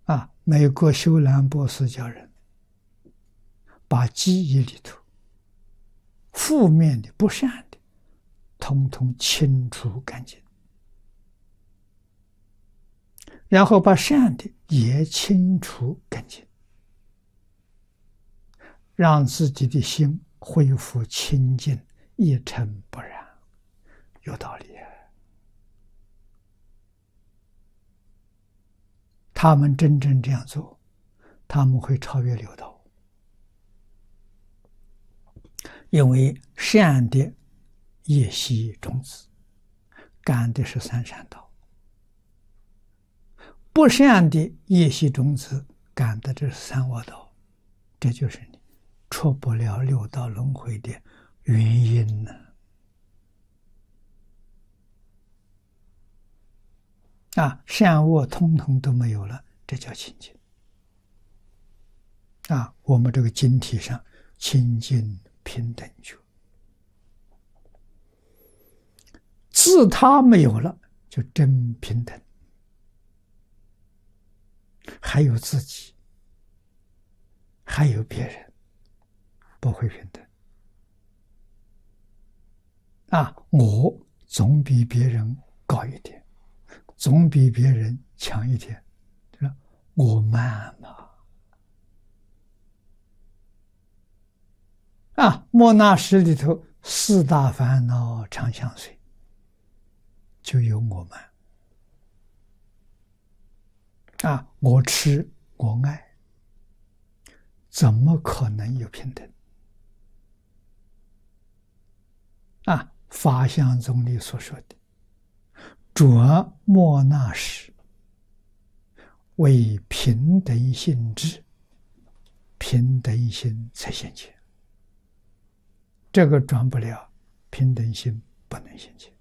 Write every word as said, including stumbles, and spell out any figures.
啊，美国修兰博士教人把记忆里头负面的、不善的，统统清除干净，然后把善的也清除干净，让自己的心恢复清净，一尘不染。有道理啊！他们真正这样做，他们会超越六道，因为善的业习种子，感的是三善道；不善的业习种子，感的这是三恶道。这就是你出不了六道轮回的原因呢。啊，善恶通通都没有了，这叫清净。啊，我们这个经体上清净平等觉，自他没有了，就真平等。还有自己，还有别人，不会平等。啊，我总比别人高一点，总比别人强一点，我慢嘛。啊，莫那识里头四大烦恼常相随，就有我慢。啊，我痴我爱，怎么可能有平等？啊，法相宗里所说的着莫那识为平等性质，平等心才现前。这个转不了，平等心不能现前。